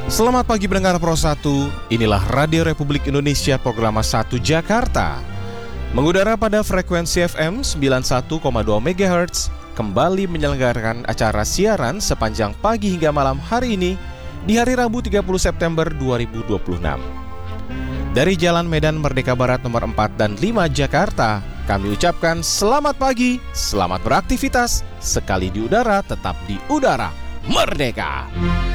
Selamat pagi pendengar Pro 1, inilah Radio Republik Indonesia Programa 1 Jakarta. Mengudara pada frekuensi FM 91,2 MHz, kembali menyelenggarakan acara siaran sepanjang pagi hingga malam hari ini, di hari Rabu 30 September 2026. Dari Jalan Medan Merdeka Barat nomor 4 dan 5 Jakarta, kami ucapkan selamat pagi, selamat beraktivitas, sekali di udara tetap di udara, merdeka!